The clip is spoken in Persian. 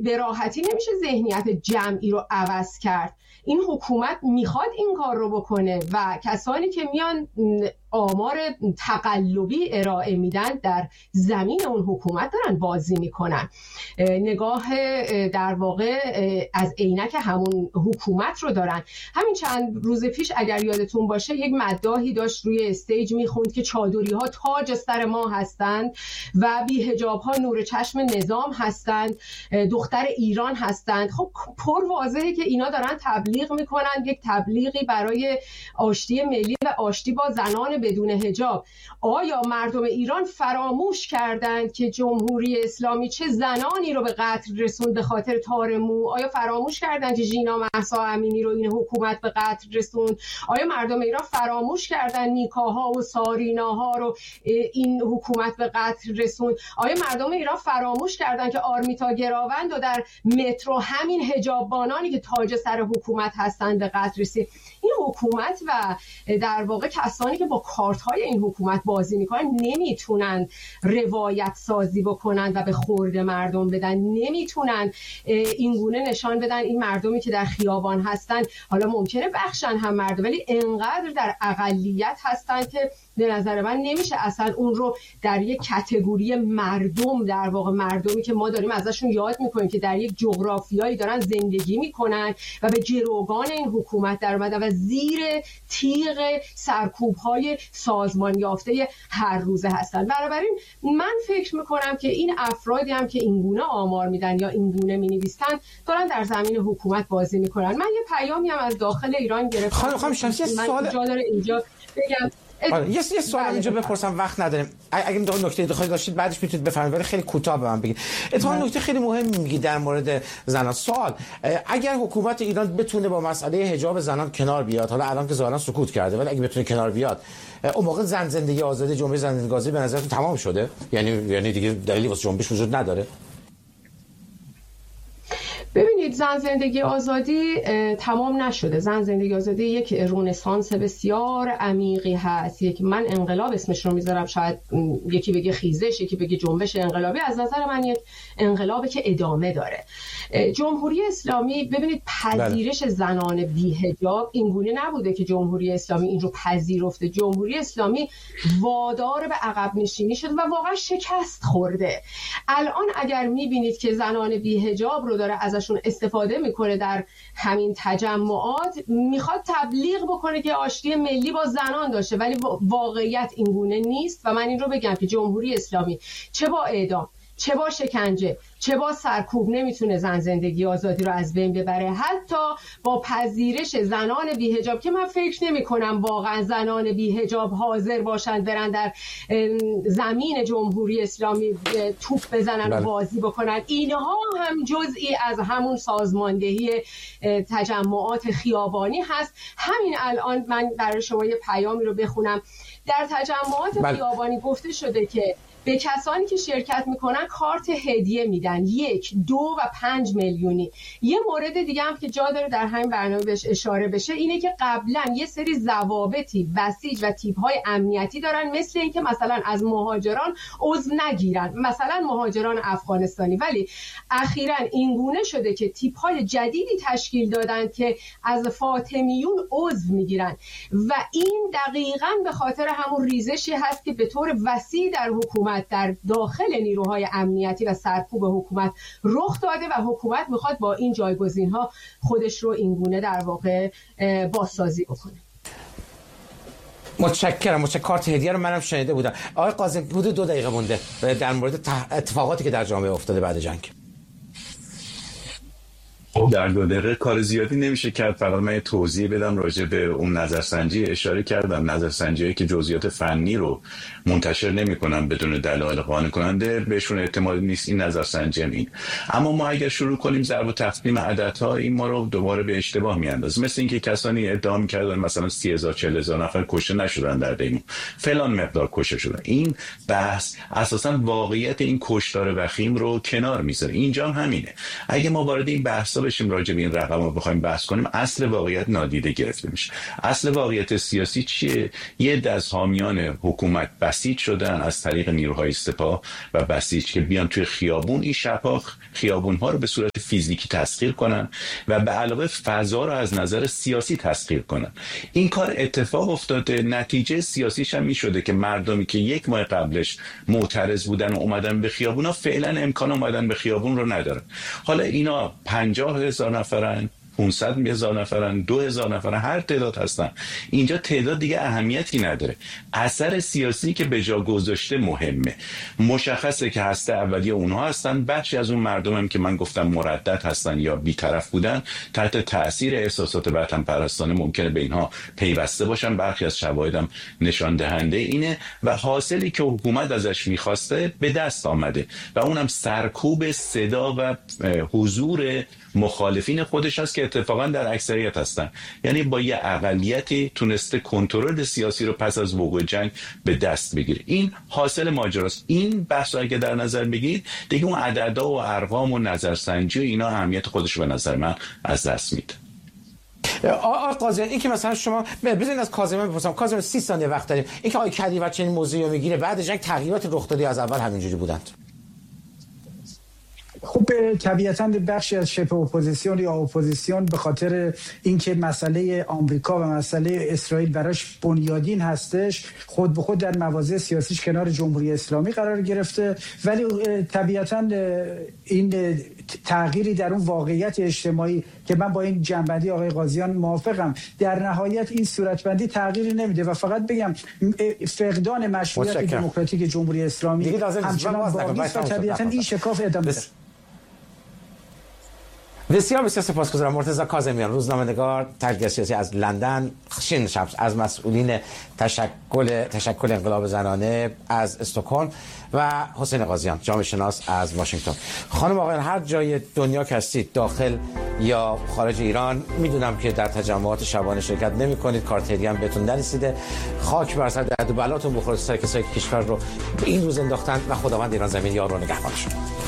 به راحتی نمیشه ذهنیت جمعی رو عوض کرد. این حکومت میخواد این کار رو بکنه و کسانی که میان آمار تقلبی ارائه میدن در زمین اون حکومت دارن بازی میکنن. نگاه در واقع از عینک همون حکومت رو دارن. همین چند روز پیش اگر یادتون باشه یک مداحی داشت روی استیج میخوند که چادری ها تاج سر ما هستند و بی حجاب ها نور چشم نظام هستند، دختر ایران هستند. خب پر واضحه که اینا دارن تبلیغ میکنن، یک تبلیغی برای آشتی ملی و آشتی با زنان بدون حجاب. آیا مردم ایران فراموش کردند که جمهوری اسلامی چه زنانی رو به قتل رسوند به خاطر تار مو؟ آیا فراموش کردند که ژینا مهسا امینی رو این حکومت به قتل رسوند؟ آیا مردم ایران فراموش کردند نیکاها و ساریناها رو این حکومت به قتل رسوند؟ آیا مردم ایران فراموش کردند که آرمیتا گراوند و در مترو همین حجاببانانی که تاج سر حکومت هستند به قتل رسید؟ این حکومت و در واقع کسانی که با کارت‌های این حکومت بازی میکنن نمیتونن روایت سازی بکنن و به خورد مردم بدن، نمیتونن این گونه نشان بدن این مردمی که در خیابان هستن حالا ممکنه بخشن هم مردم ولی انقدر در اقلیت هستن که به نظر من نمیشه اصلا اون رو در یک کاتگوری مردم، در واقع مردمی که ما داریم ازشون یاد میکنیم که در یک جغرافیایی دارن زندگی میکنن و به گروگان این حکومت در اومدن و زیر تیغ سرکوب‌های سازمان یافته هر روزه هستن. بنابراین من فکر میکنم که این افرادی هم که این گونه آمار میدن یا این گونه مینویسن دارن در زمین حکومت بازی میکنن. من یه پیامی هم از داخل ایران گرفتم. خانم شمسی سوال جا داره اینجا بگم. یه سوال اینجا بپرسم، وقت نداریم. اگه نکته دیگه داشتید بعدش میتونید بفرمایید ولی خیلی کوتاه به من بگید. اتفاقا نکته خیلی مهمی میگی در مورد زنان. سوال اگر حکومت ایران بتونه با مسئله حجاب زنان کنار بیاد، حالا الان که ظاهرا سکوت کرده ولی اگه بتونه کنار بیاد، اون موقع زن زندگی آزادی، جنبش زن زندگی آزادی به نظرتون تمام شده؟ یعنی دیگه دلیلی واسه جنبش وجود نداره؟ ببینید، زن زندگی آزادی تمام نشده. زن زندگی آزادی یک رنسانس بسیار عمیقی هست. من انقلاب اسمش رو میذارم، شاید یکی بگه خیزش، یکی بگه جنبش انقلابی. از نظر من یک انقلابی که ادامه داره. جمهوری اسلامی، ببینید پذیرش زنان بی حجاب اینگونه نبوده که جمهوری اسلامی این رو پذیرفته. جمهوری اسلامی وادار به عقب نشینی شد و واقعا شکست خورده. الان اگر میبینید که زنان بی حجاب رو داره ازشون استفاده میکنه در همین تجمعات، میخواد تبلیغ بکنه که آشتی ملی با زنان داشته، ولی واقعیت اینگونه نیست. و من این رو بگم که جمهوری اسلامی چه با اعدام، چه با شکنجه، چه با سرکوب نمیتونه زن زندگی آزادی رو از بین ببره. حتی با پذیرش زنان بی حجاب که من فکر نمی کنم واقعا زنان بی حجاب حاضر باشن برن در زمین جمهوری اسلامی توپ بزنن و بازی بکنن. اینها هم جزئی از همون سازماندهی تجمعات خیابانی هست. همین الان من برای شما یه پیامی رو بخونم. در تجمعات خیابانی گفته شده که به کسانی که شرکت میکنن کارت هدیه میدن، 1، 2 و 5 میلیونی. یه مورد دیگه هم که جا داره در همین برنامه بهش اشاره بشه اینه که قبلا یه سری ضوابطی بسیج و تیپ‌های امنیتی دارن، مثل اینکه مثلا از مهاجران عضو نگیرن، مثلا مهاجران افغانستانی، ولی اخیراً اینگونه شده که تیپ‌های جدیدی تشکیل دادن که از فاطمیون عضو میگیرن و این دقیقاً به خاطر همون ریزشی هست که به طور وسیع در حکومت، در داخل نیروهای امنیتی و سرکوب حکومت رخ داده و حکومت میخواد با این جایگزین‌ها خودش رو اینگونه در واقع بازسازی بکنه. متشکرم. کارت هدیه رو منم شنیده بودم. آقای قاضی، حدود 2 دقیقه مونده در مورد اتفاقاتی که در جامعه افتاده بعد جنگ. در 2 دقیقه کار زیادی نمیشه کرد. فقط من توضیح بدم راجع به اون نظرسنجی. اشاره کردم نظرسنجی‌هایی که جزئیات فنی رو منتشر نمی‌کنن بدون دلایل قانع کننده، بهشون اعتماد نیست. این نظرسنجی این. اما ما اگر شروع کنیم ضرب و تقسیم عددها، این ما رو دوباره به اشتباه میاندازه. مثل اینکه کسانی ادعا می‌کردن مثلا 30,000 40,000 نفر کشته نشدن در دیمو، فلان مقدار کشته شدن. این بحث اساساً واقعیت این کشتار وخیم رو کنار می‌ذاره. اینجا هم همینه. اگه ما وارد این بحثا بشیم راجع به این رقم رو بخوایم بحث کنیم، اصل واقعیت نادیده گرفته میشه. اصل واقعیت سیاسی چیه؟ یه عده از حامیان حکومت بسیج شدن از طریق نیروهای سپاه و بسیج که بیان توی خیابون، این شب‌ها خیابون‌ها رو به صورت فیزیکی تسخیر کنن و به علاوه فضا رو از نظر سیاسی تسخیر کنن. این کار اتفاق افتاده، نتیجه سیاسیش هم میشده که مردمی که یک ماه قبلش معترض بودن و اومدن به خیابونا فعلا امکان اومدن به خیابون رو ندارن. حالا اینا 50,000 نفرن، 500,000 نفرن، 2,000 نفرن، هر تعداد هستن. اینجا تعداد دیگه اهمیتی نداره. اثر سیاسی که به جا گذاشته مهمه. مشخصه که هسته اولیه اونها هستن. بخشی از اون مردم هم که من گفتم مردد هستن یا بی‌طرف بودن، تحت تأثیر احساسات وطن پرستانه ممکنه به اینها پیوسته باشن. برخی از شواهدم نشان دهنده اینه و حاصلی که حکومت ازش میخواسته به دست آمده و اونم سرکوب صدا و حضور مخالفین خودش هست که اتفاقا در اکثریت هستن. یعنی با یه اقلیتی تونسته کنترل سیاسی رو پس از وقوع جنگ به دست بگیره. این حاصل ماجراست. این بحث اگه در نظر بگیرید دیگه اون عددا و ارقام و نظرسنجی و اینا اهمیت خودش به نظر من از دست میده. آقای قاضی، این که مثلا شما بزنید از کاظمی بپرسم، کاظمی 30 ثانیه وقت داریم، این که آقای کدیور چنین موضوعی رو میگیره بعد جنگ تغییرات رخ داده از اول همینجوری بودند؟ خب طبیعتاً بخشی از شبه اپوزیسیون یا اپوزیسیون به خاطر اینکه مسئله آمریکا و مسئله اسرائیل براش بنیادین هستش، خود به خود در مواضع سیاسیش کنار جمهوری اسلامی قرار گرفته. ولی طبیعتاً این تغییری در اون واقعیت اجتماعی که من با این جنبندی آقای قاضیان موافقم، در نهایت این صورتبندی تغییری نمیده و فقط بگم فقدان مشروعیت دموکراتیک جمهوری اسلامی همچنان باقی است و طبیعتاً این شکاف ادامه داره. بسیار سپاسگزارم. مرتضی کاظمیان، روزنامه‌نگار، تحلیلگر سیاسی از لندن. شین شمس از مسئولین تشکل انقلاب زنانه از استکهلم و حسین قاضیان، جامعه شناس از واشنگتن. خانم آقایان، هر جای دنیا که هستید، داخل یا خارج ایران، میدونم که در تجمعات شبانه شرکت نمی‌کنید، کارتری هم بهتون نرسیده. خاک بر سر درد و بلاتون بخوره سر کسایی که کشور رو به این روز انداختن و خداوند ایران زمین یار و نگهبانشون.